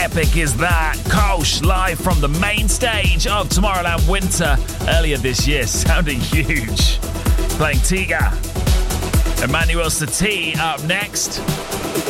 epic is that? Kosh live from the main stage of Tomorrowland Winter earlier this year, sounding huge. Playing Tiga. Emmanuel Satie up next.